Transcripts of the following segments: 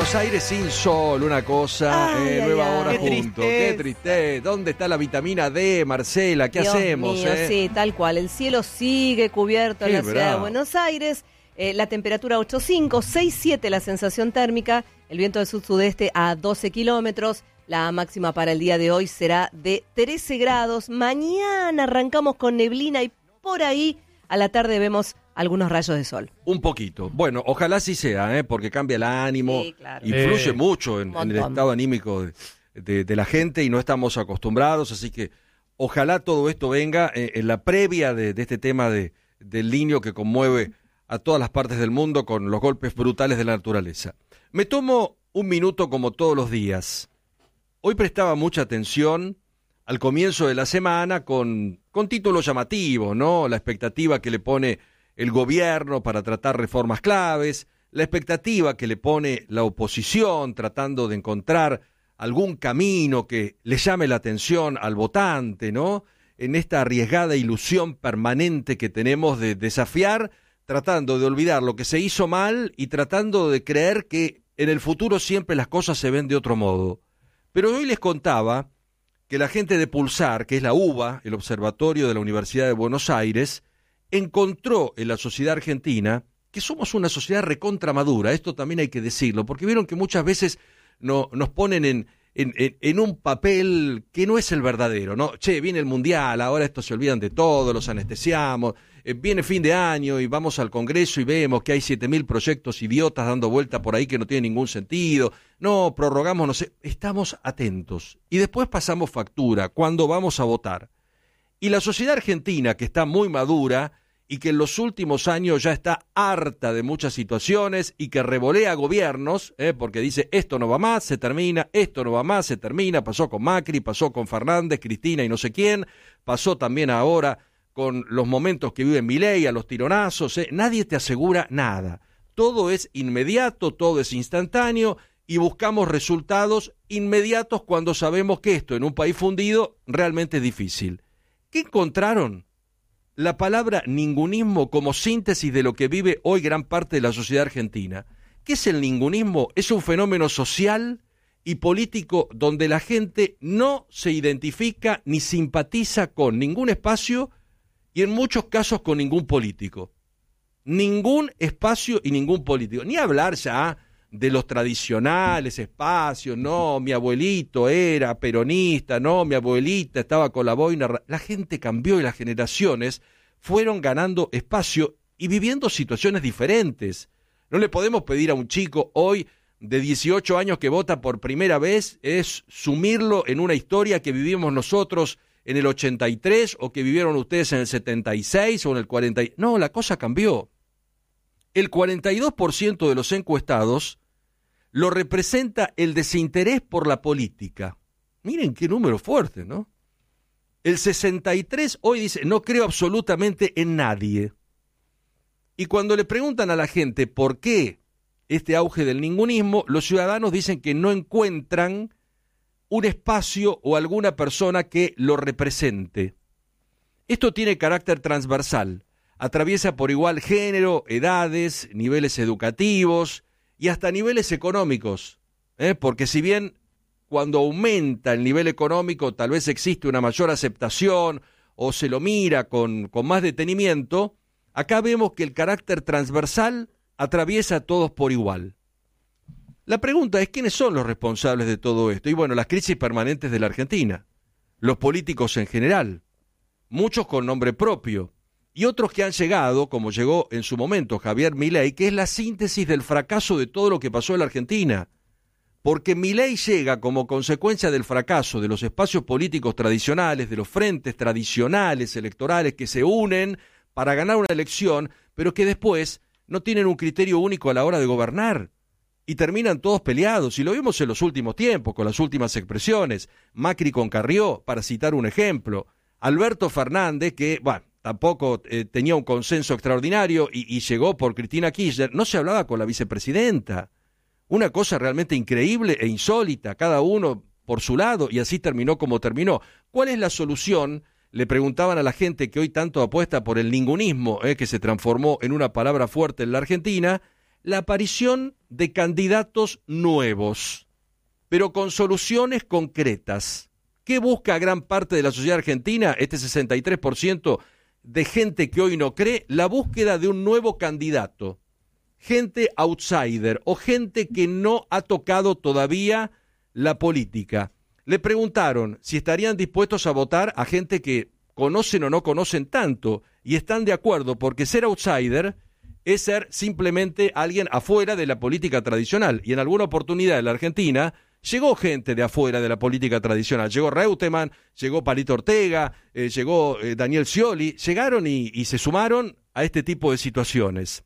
Buenos Aires sin sol, una cosa, nueva hora juntos. Qué tristeza. ¿Dónde está la vitamina D, Marcela? ¿Qué hacemos? Mío, sí, tal cual. El cielo sigue cubierto en la ciudad de Buenos Aires. La temperatura 8,5, 6,7 la sensación térmica. El viento del sur-sudeste a 12 kilómetros. La máxima para el día de hoy será de 13 grados. Mañana arrancamos con neblina y por ahí a la tarde vemos algunos rayos de sol. Un poquito. Bueno, ojalá sí sea, porque cambia el ánimo, sí, claro. Influye mucho en el estado anímico de la gente y no estamos acostumbrados, así que ojalá todo esto venga en la previa de este tema del Niño que conmueve a todas las partes del mundo con los golpes brutales de la naturaleza. Me tomo un minuto como todos los días. Hoy prestaba mucha atención al comienzo de la semana con títulos llamativos, ¿no? La expectativa que le pone el gobierno para tratar reformas claves, la expectativa que le pone la oposición tratando de encontrar algún camino que le llame la atención al votante, ¿no? En esta arriesgada ilusión permanente que tenemos de desafiar, tratando de olvidar lo que se hizo mal y tratando de creer que en el futuro siempre las cosas se ven de otro modo. Pero hoy les contaba que la gente de Pulsar, que es la UBA, el Observatorio de la Universidad de Buenos Aires, encontró en la sociedad argentina que somos una sociedad recontra madura. Esto también hay que decirlo, porque vieron que muchas veces nos ponen en un papel que no es el verdadero, ¿no? Che, viene el Mundial, ahora estos se olvidan de todo, los anestesiamos, viene fin de año y vamos al Congreso y vemos que hay 7.000 proyectos idiotas dando vuelta por ahí que no tienen ningún sentido, no, prorrogamos, no sé, estamos atentos y después pasamos factura cuando vamos a votar. Y la sociedad argentina, que está muy madura y que en los últimos años ya está harta de muchas situaciones y que revolea gobiernos, porque dice esto no va más, se termina, esto no va más, se termina, pasó con Macri, pasó con Fernández, Cristina y no sé quién, pasó también ahora con los momentos que vive Milei, a los tironazos, nadie te asegura nada, todo es inmediato, todo es instantáneo y buscamos resultados inmediatos cuando sabemos que esto en un país fundido realmente es difícil. ¿Qué encontraron? La palabra ningunismo como síntesis de lo que vive hoy gran parte de la sociedad argentina. ¿Qué es el ningunismo? Es un fenómeno social y político donde la gente no se identifica ni simpatiza con ningún espacio y en muchos casos con ningún político. Ningún espacio y ningún político. Ni hablar ya de los tradicionales espacios, no, mi abuelito era peronista, no, mi abuelita estaba con la boina. La gente cambió y las generaciones fueron ganando espacio y viviendo situaciones diferentes. No le podemos pedir a un chico hoy de 18 años que vota por primera vez, es sumirlo en una historia que vivimos nosotros en el 83 o que vivieron ustedes en el 76 o en el 40. No, la cosa cambió. El 42% de los encuestados lo representa el desinterés por la política. Miren qué número fuerte, ¿no? El 63% hoy dice, no creo absolutamente en nadie. Y cuando le preguntan a la gente por qué este auge del ningunismo, los ciudadanos dicen que no encuentran un espacio o alguna persona que lo represente. Esto tiene carácter transversal. Atraviesa por igual género, edades, niveles educativos y hasta niveles económicos, porque si bien cuando aumenta el nivel económico tal vez existe una mayor aceptación o se lo mira con más detenimiento, acá vemos que el carácter transversal atraviesa a todos por igual. La pregunta es, ¿quiénes son los responsables de todo esto? Y bueno, las crisis permanentes de la Argentina, los políticos en general, muchos con nombre propio, y otros que han llegado, como llegó en su momento Javier Milei, que es la síntesis del fracaso de todo lo que pasó en la Argentina. Porque Milei llega como consecuencia del fracaso de los espacios políticos tradicionales, de los frentes tradicionales electorales que se unen para ganar una elección, pero que después no tienen un criterio único a la hora de gobernar. Y terminan todos peleados, y lo vimos en los últimos tiempos, con las últimas expresiones. Macri con Carrió, para citar un ejemplo. Alberto Fernández, que, bueno, tampoco tenía un consenso extraordinario y llegó por Cristina Kirchner, no se hablaba con la vicepresidenta. Una cosa realmente increíble e insólita, cada uno por su lado, y así terminó como terminó. ¿Cuál es la solución? Le preguntaban a la gente que hoy tanto apuesta por el ningunismo, que se transformó en una palabra fuerte en la Argentina. la aparición de candidatos nuevos, pero con soluciones concretas. ¿Qué busca gran parte de la sociedad argentina, este 63% de gente que hoy no cree? La búsqueda de un nuevo candidato, gente outsider o gente que no ha tocado todavía la política. Le preguntaron si estarían dispuestos a votar a gente que conocen o no conocen tanto, y están de acuerdo, porque ser outsider es ser simplemente alguien afuera de la política tradicional, y en alguna oportunidad en la Argentina llegó gente de afuera de la política tradicional, llegó Reutemann, llegó Palito Ortega, llegó Daniel Scioli, llegaron y se sumaron a este tipo de situaciones.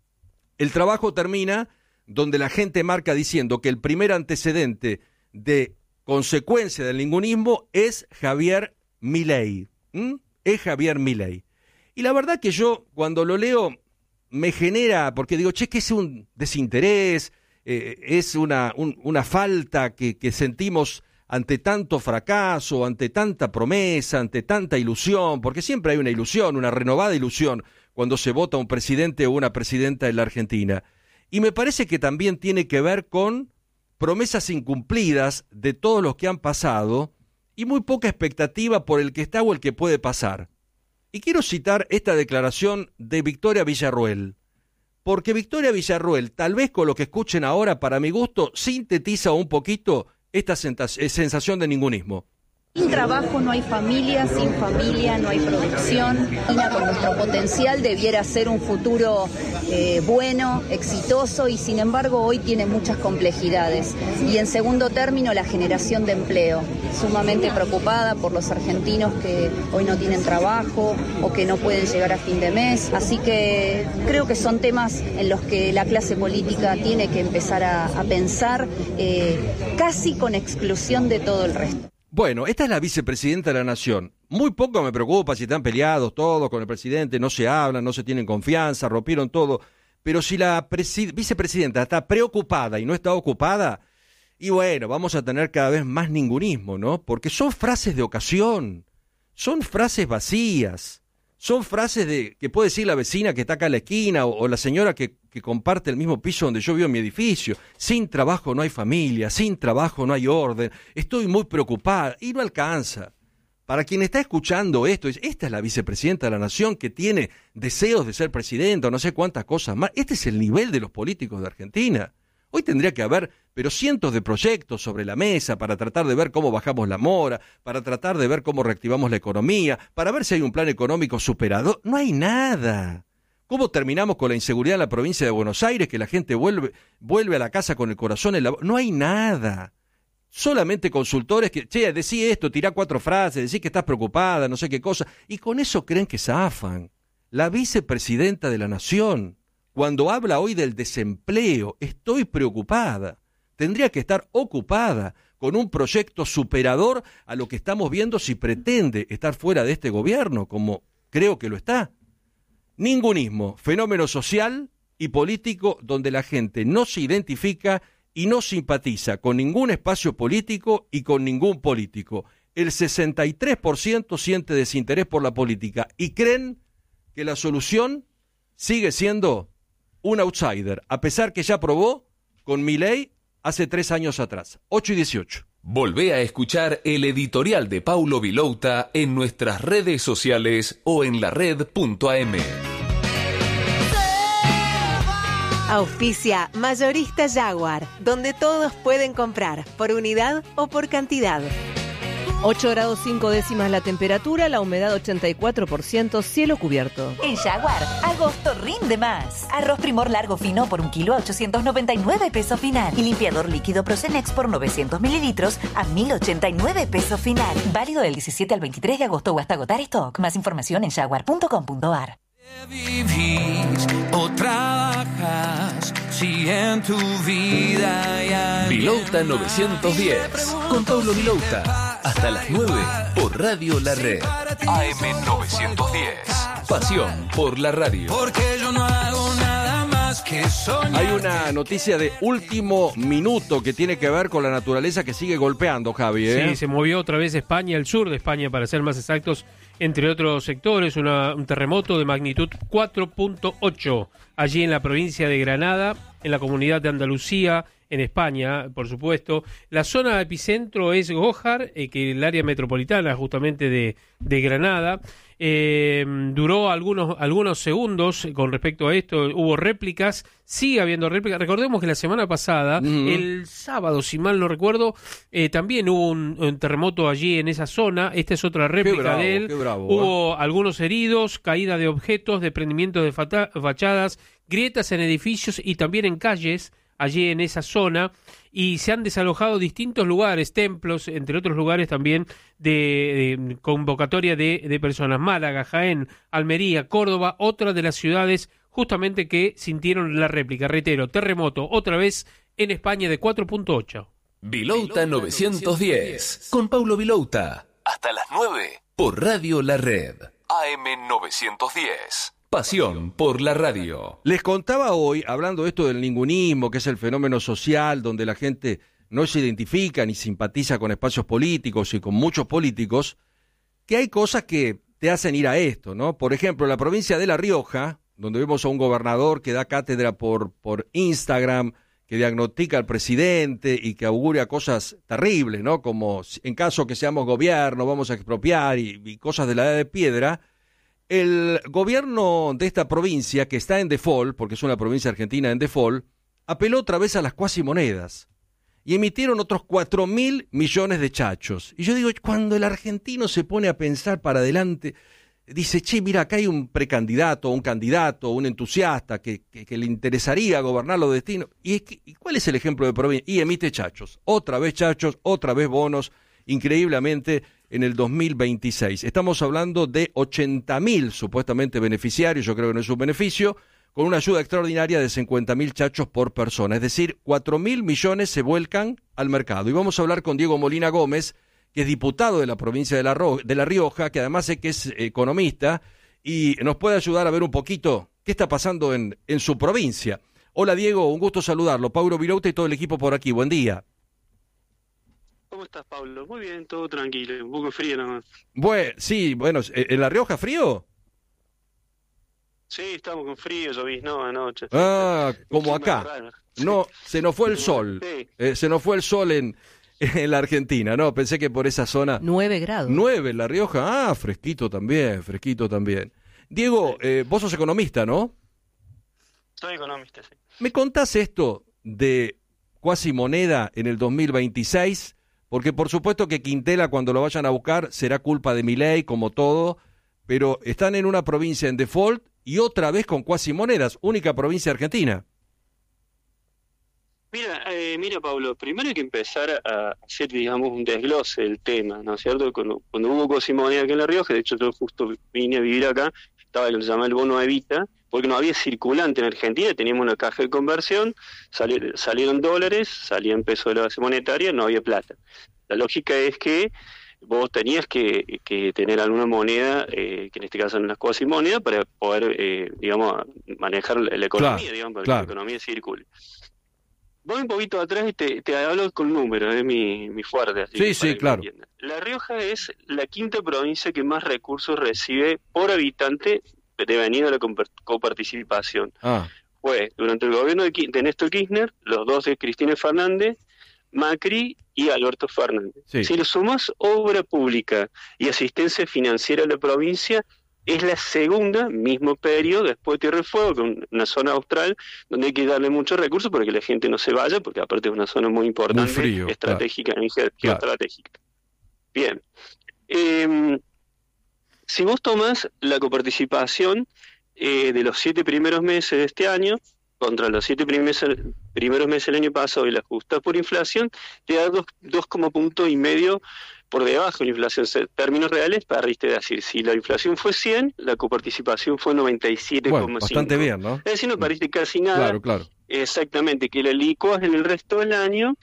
El trabajo termina donde la gente marca diciendo que el primer antecedente de consecuencia del ningunismo es Javier Milei. Es Javier Milei. Y la verdad que yo cuando lo leo me genera, porque digo, che, que es un desinterés, es una falta que sentimos ante tanto fracaso, ante tanta promesa, ante tanta ilusión, porque siempre hay una ilusión, una renovada ilusión cuando se vota un presidente o una presidenta en la Argentina. Y me parece que también tiene que ver con promesas incumplidas de todos los que han pasado y muy poca expectativa por el que está o el que puede pasar. Y quiero citar esta declaración de Victoria Villarruel, porque Victoria Villarruel, tal vez con lo que escuchen ahora, para mi gusto, sintetiza un poquito esta sensación de ningunismo. Sin trabajo no hay familia, sin familia no hay producción. Con nuestro potencial debiera ser un futuro bueno, exitoso, y sin embargo hoy tiene muchas complejidades. Y en segundo término, la generación de empleo. Sumamente preocupada por los argentinos que hoy no tienen trabajo o que no pueden llegar a fin de mes. Así que creo que son temas en los que la clase política tiene que empezar a pensar, casi con exclusión de todo el resto. Bueno, esta es la vicepresidenta de la Nación. Muy poco me preocupa si están peleados todos con el presidente, no se hablan, no se tienen confianza, rompieron todo. Pero si la vicepresidenta está preocupada y no está ocupada, y bueno, vamos a tener cada vez más ningunismo, ¿no? Porque son frases de ocasión, son frases vacías, son frases que puede decir la vecina que está acá en la esquina o la señora que comparte el mismo piso donde yo vivo en mi edificio. Sin trabajo no hay familia, sin trabajo no hay orden, estoy muy preocupada, y no alcanza. Para quien está escuchando esto, esta es la vicepresidenta de la Nación que tiene deseos de ser presidenta o no sé cuántas cosas más. Este es el nivel de los políticos de Argentina. Hoy tendría que haber, pero cientos de proyectos sobre la mesa para tratar de ver cómo bajamos la mora, para tratar de ver cómo reactivamos la economía, para ver si hay un plan económico superador. No hay nada. ¿Cómo terminamos con la inseguridad en la provincia de Buenos Aires, que la gente vuelve a la casa con el corazón en la... No hay nada. Solamente consultores que, che, decí esto, tirá 4 frases, decí que estás preocupada, no sé qué cosa, y con eso creen que zafan. La vicepresidenta de la Nación, cuando habla hoy del desempleo, estoy preocupada. Tendría que estar ocupada con un proyecto superador a lo que estamos viendo si pretende estar fuera de este gobierno, como creo que lo está. Ningunismo, fenómeno social y político donde la gente no se identifica y no simpatiza con ningún espacio político y con ningún político. El 63% siente desinterés por la política y creen que la solución sigue siendo un outsider, a pesar que ya probó con Milei hace 3 años atrás. 8:18. Volvé a escuchar el editorial de Paulo Vilouta en nuestras redes sociales o en lared.am. Auspicia Mayorista Jaguar, donde todos pueden comprar, por unidad o por cantidad. 8 grados 5 décimas la temperatura, la humedad 84%, cielo cubierto. En Jaguar, agosto rinde más. Arroz Primor largo fino por 1 kilo a 899 pesos final. Y limpiador líquido Procenex por 900 mililitros a 1089 pesos final. Válido del 17 al 23 de agosto o hasta agotar stock. Más información en jaguar.com.ar. Vivís o trabajas si en tu vida hay Vilouta 910 con Paulo Vilouta hasta las 9 por Radio La Red. AM 910. Pasión por la radio. Porque yo no hago nada más que soñar. Hay una noticia de último minuto que tiene que ver con la naturaleza que sigue golpeando, Javi, ¿eh? Sí, se movió otra vez España, el sur de España, para ser más exactos, entre otros sectores, un terremoto de magnitud 4.8 allí en la provincia de Granada. en la comunidad de Andalucía, en España, por supuesto. La zona epicentro es Gójar, que es el área metropolitana justamente de Granada. Duró algunos segundos con respecto a esto. Hubo réplicas, sigue habiendo réplicas. Recordemos que la semana pasada, el sábado, si mal no recuerdo, también hubo un terremoto allí en esa zona. Esta es otra réplica de él. Hubo algunos heridos, caída de objetos, desprendimiento de fachadas, grietas en edificios y también en calles allí en esa zona, y se han desalojado distintos lugares, templos, entre otros lugares también de convocatoria de personas. Málaga, Jaén, Almería, Córdoba, otra de las ciudades justamente que sintieron la réplica. Reitero, terremoto otra vez en España de 4.8. Vilouta 910, con Paulo Vilouta, hasta las 9, por Radio La Red, AM 910. Pasión por la radio. Les contaba hoy, hablando de esto del ningunismo, que es el fenómeno social donde la gente no se identifica ni simpatiza con espacios políticos y con muchos políticos, que hay cosas que te hacen ir a esto, ¿no? Por ejemplo, en la provincia de La Rioja, donde vemos a un gobernador que da cátedra por Instagram, que diagnostica al presidente y que auguria cosas terribles, ¿no? Como en caso que seamos gobierno, vamos a expropiar y cosas de la edad de piedra. El gobierno de esta provincia, que está en default, porque es una provincia argentina en default, apeló otra vez a las cuasimonedas y emitieron otros 4.000 millones de chachos. Y yo digo, cuando el argentino se pone a pensar para adelante, dice, che, mira, acá hay un precandidato, un candidato, un entusiasta que le interesaría gobernar los destinos. ¿Y cuál es el ejemplo de provincia? Y emite chachos, otra vez bonos, increíblemente en el 2026. Estamos hablando de 80.000 supuestamente beneficiarios, yo creo que no es un beneficio, con una ayuda extraordinaria de 50.000 chachos por persona. Es decir, 4.000 millones se vuelcan al mercado. Y vamos a hablar con Diego Molina Gómez, que es diputado de la provincia de La Rioja, que además sé que es economista, y nos puede ayudar a ver un poquito qué está pasando en su provincia. Hola Diego, un gusto saludarlo. Paulo Vilouta y todo el equipo por aquí. Buen día. ¿Cómo estás, Pablo? Muy bien, todo tranquilo, un poco frío nomás. Bueno, ¿en La Rioja frío? Sí, estamos con frío, lloviznó anoche. Como acá. No, se nos fue el sol. Sí. Se nos fue el sol en la Argentina, ¿no? Pensé que por esa zona... 9 grados. 9 en La Rioja. Fresquito también. Diego, vos sos economista, ¿no? Soy economista, sí. ¿Me contás esto de cuasimoneda en el 2026? Porque por supuesto que Quintela, cuando lo vayan a buscar, será culpa de Milei, como todo, pero están en una provincia en default y otra vez con cuasimonedas, única provincia argentina. Mira, Pablo, primero hay que empezar a hacer, digamos, un desglose del tema, ¿no es cierto? Cuando hubo cuasimoneda aquí en La Rioja, de hecho yo justo vine a vivir acá, estaba lo que se llama el bono Evita, porque no había circulante en Argentina, teníamos una caja de conversión, salieron dólares, salían pesos de la base monetaria, no había plata. La lógica es que vos tenías que tener alguna moneda, que en este caso eran las cuasimonedas, para poder, digamos, manejar la economía, digamos, para que la economía circule. Voy un poquito atrás y te hablo con números, es mi fuerte. Así sí, claro. La Rioja es la quinta provincia que más recursos recibe por habitante devenido de la coparticipación. Fue durante el gobierno de Néstor Kirchner, los dos de Cristina Fernández, Macri y Alberto Fernández. Sí. Si lo sumas, obra pública y asistencia financiera a la provincia, es la segunda, mismo periodo, después de Tierra del Fuego, con una zona austral, donde hay que darle muchos recursos para que la gente no se vaya, porque aparte es una zona muy importante, muy frío, estratégica, geoestratégica. Bien. Si vos tomás la coparticipación de los 7 primeros meses de este año, contra los 7 primeros meses del año pasado y la ajustás por inflación, te da 2,5 puntos por debajo de la inflación. En términos reales, para decir, si la inflación fue 100, la coparticipación fue 97,5. Bueno, bastante bien, ¿no? Es decir, no pariste casi nada. Claro. Exactamente, que la licuas en el resto del año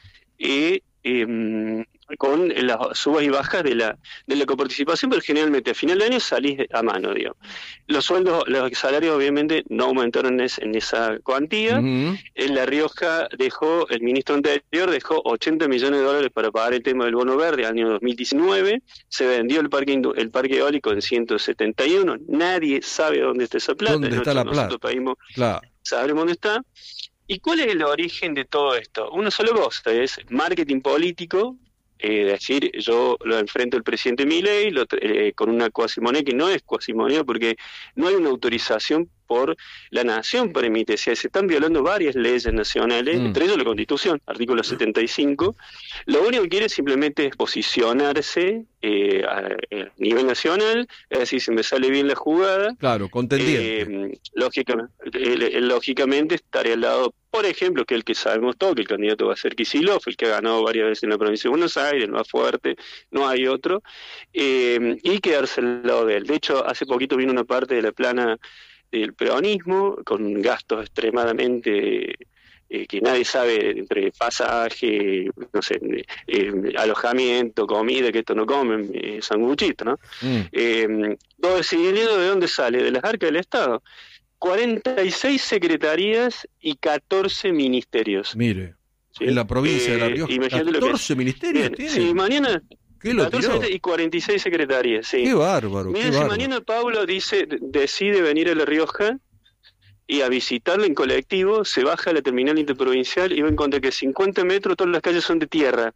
con las subas y bajas de la coparticipación, pero generalmente a final de año salís a mano, digamos. Los salarios obviamente no aumentaron en esa cuantía. En La Rioja el ministro anterior dejó 80 millones de dólares para pagar el tema del bono verde año 2019, se vendió el parque eólico en 171, nadie sabe dónde está esa plata. ¿Dónde está la plata? Nosotros sabremos dónde está. ¿Y cuál es el origen de todo esto? Una sola cosa, es marketing político. Decir, yo lo enfrento al presidente Milei con una cuasimoneda que no es cuasimoneda porque no hay una autorización por la nación para emitir. Se están violando varias leyes nacionales, entre ellos la Constitución, artículo 75. Lo único que quiere simplemente es posicionarse a nivel nacional, es decir, si me sale bien la jugada. Claro, contendiente. Lógicamente estaré al lado, por ejemplo, que el que sabemos todo, que el candidato va a ser Kicillof, el que ha ganado varias veces en la provincia de Buenos Aires, el más fuerte, no hay otro, y quedarse al lado de él. De hecho, hace poquito vino una parte de la plana del peronismo, con gastos extremadamente que nadie sabe, entre pasaje, no sé, alojamiento, comida, que esto no comen, sanguchito, ¿no? Todo ese dinero, ¿de dónde sale? De las arcas del Estado. 46 secretarías y 14 ministerios. Mire, ¿sí? En la provincia de La Rioja, 14 ministerios tiene. Sí, mañana... ¿Qué lo tiró? Y 46 secretarias, sí. Qué bárbaro. Mira, si mañana Pablo decide venir a La Rioja y a visitarla en colectivo, se baja a la terminal interprovincial y va a encontrar que 50 metros todas las calles son de tierra.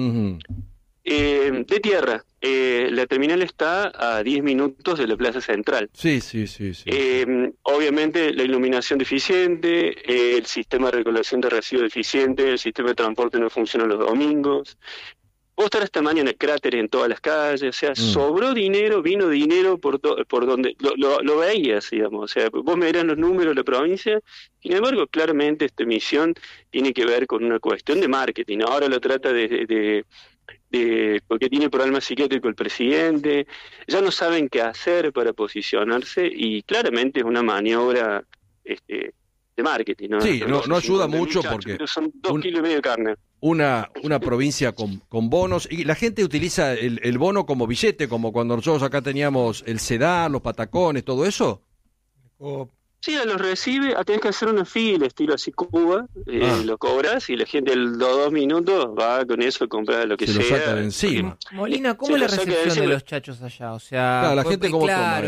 De tierra. La terminal está a 10 minutos de la plaza central. Sí. Obviamente la iluminación deficiente, el sistema de recolección de residuos deficiente, el sistema de transporte no funciona los domingos. Vos estar esta mañana cráteres en todas las calles, o sea, sobró dinero, vino dinero por donde lo veías, digamos, o sea, vos me dirás los números de la provincia, sin embargo, claramente esta misión tiene que ver con una cuestión de marketing, ahora lo trata de porque tiene problemas psiquiátricos el presidente, ya no saben qué hacer para posicionarse y claramente es una maniobra de marketing, ¿no? Sí, no ayuda mucho porque son 2,5 kilos de carne. Una provincia con bonos, y la gente utiliza el bono como billete, como cuando nosotros acá teníamos el sedán, los patacones, todo eso. Sí, los recibe, tenés que hacer una fila, estilo así Cuba, lo cobras y la gente en los 2 minutos va con eso a comprar lo que sea. Se lo saca de encima. Molina, ¿cómo es la recepción de los chachos allá? O sea, claro, la gente cómo toma.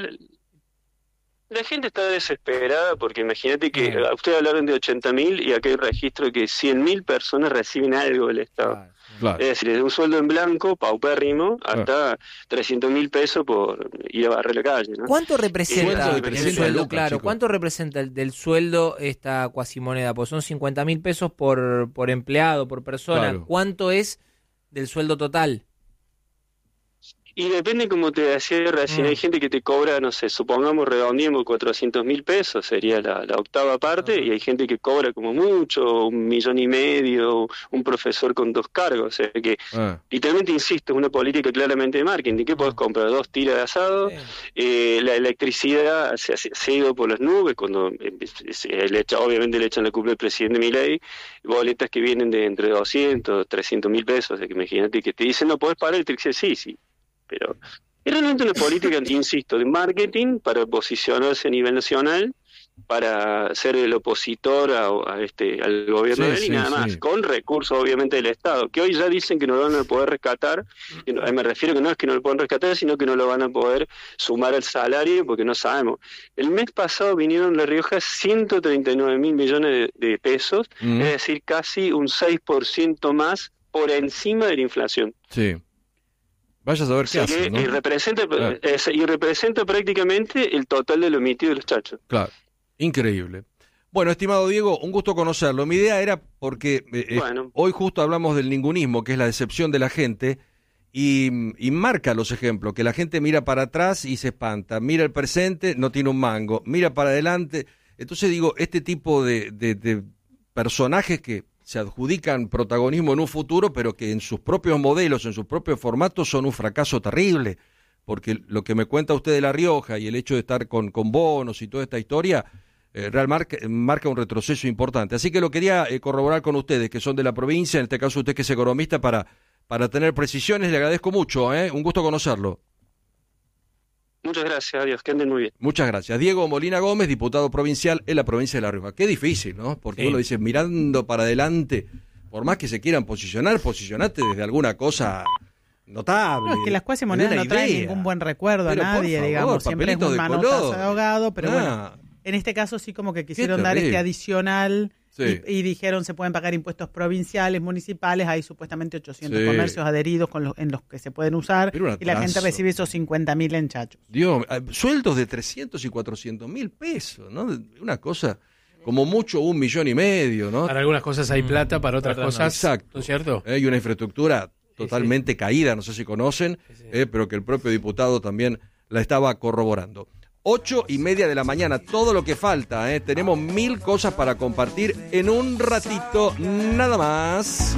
La gente está desesperada porque imagínate que ustedes hablaron de 80.000 y acá hay registro de que 100.000 personas reciben algo del Estado. Claro. Es decir, desde un sueldo en blanco, paupérrimo, hasta 300.000 pesos por ir a barrer la calle, ¿no? ¿Cuánto representa el sueldo? Lucas, claro, chicos. ¿cuánto representa del sueldo esta cuasimoneda? Pues son 50.000 pesos por empleado, por persona. Claro. ¿Cuánto es del sueldo total? Y depende, como te decía recién, hay gente que te cobra, no sé, supongamos redondeemos 400.000 pesos, sería la octava parte, y hay gente que cobra como mucho, 1,5 millones, un profesor con 2 cargos, o sea que, literalmente, insisto, es una política claramente de marketing. ¿Qué podés comprar? 2 tiras de asado, la electricidad se ha ido por las nubes, cuando obviamente le echan la culpa al presidente Milei, boletas que vienen de entre 200, 300.000 pesos, o sea que imagínate que te dicen, no podés pagar electricidad, sí. Pero es realmente una política, insisto, de marketing para posicionarse a nivel nacional, para ser el opositor al gobierno de él y nada más, con recursos obviamente del Estado, que hoy ya dicen que no lo van a poder rescatar. Me refiero que no es que no lo puedan rescatar, sino que no lo van a poder sumar al salario porque no sabemos. El mes pasado vinieron a La Rioja 139.000 millones de pesos, es decir, casi un 6% más por encima de la inflación. Sí. Vaya a saber qué hace, ¿no? Y representa prácticamente el total de lo emitido de los chachos. Claro, increíble. Bueno, estimado Diego, un gusto conocerlo. Mi idea era porque hoy justo hablamos del ningunismo, que es la decepción de la gente, y marca los ejemplos, que la gente mira para atrás y se espanta, mira el presente, no tiene un mango, mira para adelante. Entonces digo, este tipo de personajes que se adjudican protagonismo en un futuro, pero que en sus propios modelos, en sus propios formatos, son un fracaso terrible, porque lo que me cuenta usted de La Rioja y el hecho de estar con bonos y toda esta historia, marca un retroceso importante. Así que lo quería corroborar con ustedes, que son de la provincia, en este caso usted que es economista, para tener precisiones. Le agradezco mucho, un gusto conocerlo. Muchas gracias, adiós, que anden muy bien. Muchas gracias. Diego Molina Gómez, diputado provincial en la provincia de La Rioja. Qué difícil, ¿no? Porque uno dice, mirando para adelante, por más que se quieran posicionate desde alguna cosa notable. No, es que las cuasimonedas no traen ningún buen recuerdo a nadie, digamos. Siempre es un manotazo de ahogado, pero bueno, en este caso sí como que quisieron dar este adicional Sí. Y dijeron se pueden pagar impuestos provinciales, municipales, hay supuestamente 800 comercios adheridos en los que se pueden usar y la gente recibe esos 50.000 en chachos. Dios, sueldos de 300 y 400.000 pesos, ¿no? Una cosa, como mucho 1,5 millones, ¿no? Para algunas cosas hay plata, para otras cosas, exacto. ¿no es cierto? Hay una infraestructura totalmente caída, no sé si conocen, pero que el propio diputado también la estaba corroborando. 8:30 de la mañana, todo lo que falta, tenemos 1000 cosas para compartir en un ratito, nada más.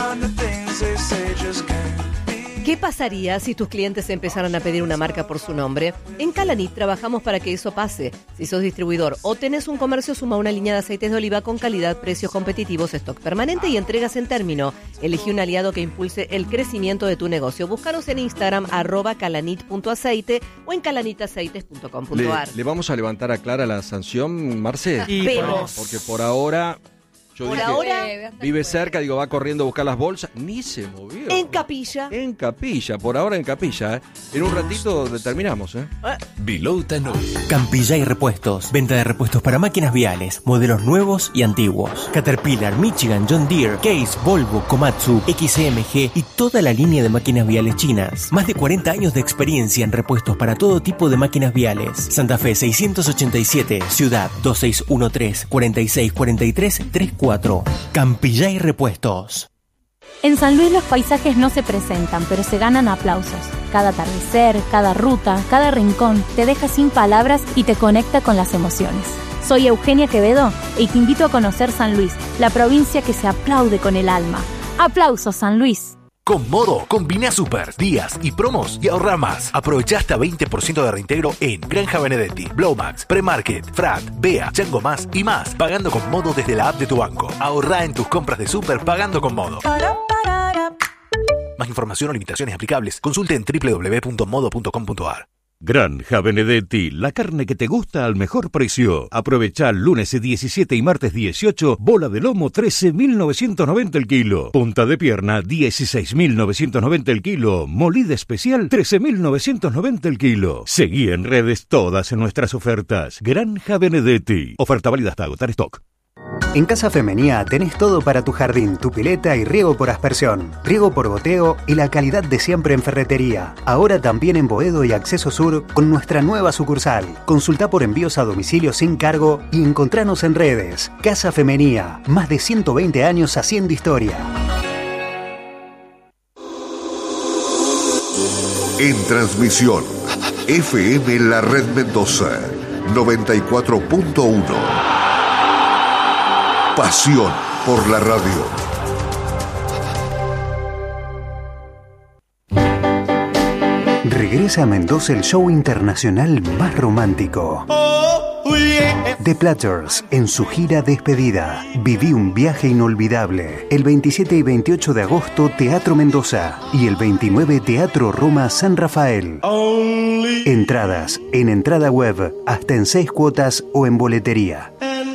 ¿Qué pasaría si tus clientes empezaran a pedir una marca por su nombre? En Calanit trabajamos para que eso pase. Si sos distribuidor o tenés un comercio, suma una línea de aceites de oliva con calidad, precios competitivos, stock permanente y entregas en término. Elegí un aliado que impulse el crecimiento de tu negocio. Búscanos en Instagram @calanit.aceite o en calanitaceites.com.ar. ¿Le vamos a levantar a Clara la sanción, Marce? Vemos. Porque por ahora... vive cerca, va corriendo a buscar las bolsas, ni se movió. En Capilla. En Capilla, por ahora en Capilla. En un ratito terminamos. Vilouta no. Campilla y Repuestos. Venta de repuestos para máquinas viales, modelos nuevos y antiguos. Caterpillar, Michigan, John Deere, Case, Volvo, Komatsu, XMG y toda la línea de máquinas viales chinas. Más de 40 años de experiencia en repuestos para todo tipo de máquinas viales. Santa Fe 687, Ciudad 2613 4643 34. Campilla y Repuestos. En San Luis los paisajes no se presentan, pero se ganan aplausos. Cada atardecer, cada ruta, cada rincón te deja sin palabras y te conecta con las emociones. Soy Eugenia Quevedo y te invito a conocer San Luis, la provincia que se aplaude con el alma. ¡Aplausos, San Luis! Con Modo, combina super, días y promos y ahorra más. Aprovecha hasta 20% de reintegro en Granja Benedetti, Blowmax, Premarket, Frat, Bea, Chango Más y más. Pagando con Modo desde la app de tu banco. Ahorra en tus compras de super pagando con Modo. Más información o limitaciones aplicables. Consulte en www.modo.com.ar. Granja Benedetti, la carne que te gusta al mejor precio. Aprovecha lunes 17 y martes 18, bola de lomo 13.990 el kilo. Punta de pierna 16.990 el kilo. Molida especial 13.990 el kilo. Seguí en redes todas nuestras ofertas. Granja Benedetti. Oferta válida hasta agotar stock. En Casa Femenía tenés todo para tu jardín, tu pileta y riego por aspersión, riego por goteo y la calidad de siempre en ferretería. Ahora también en Boedo y Acceso Sur con nuestra nueva sucursal. Consulta por envíos a domicilio sin cargo y encontranos en redes. Casa Femenía, más de 120 años haciendo historia. En transmisión, FM La Red Mendoza, 94.1. Pasión por la radio. Regresa a Mendoza el show internacional más romántico. The Platters, en su gira despedida. Viví un viaje inolvidable. El 27 y 28 de agosto, Teatro Mendoza. Y el 29, Teatro Roma San Rafael. Entradas en entrada web, hasta en 6 cuotas o en boletería.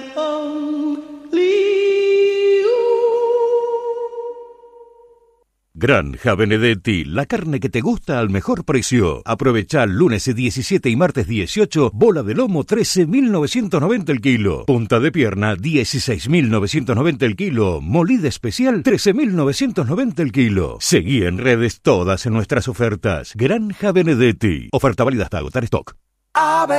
Granja Benedetti, la carne que te gusta al mejor precio. Aprovecha lunes 17 y martes 18, bola de lomo 13.990 el kilo. Punta de pierna 16.990 el kilo. Molida especial 13.990 el kilo. Seguí en redes todas nuestras ofertas. Granja Benedetti. Oferta válida hasta agotar stock.